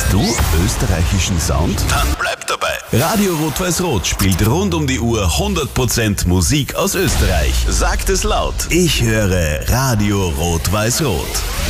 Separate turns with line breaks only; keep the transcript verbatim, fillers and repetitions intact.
Du österreichischen Sound? Dann bleib dabei. Radio Rot-Weiß-Rot spielt rund um die Uhr hundert Prozent Musik aus Österreich. Sagt es laut. Ich höre Radio Rot-Weiß-Rot.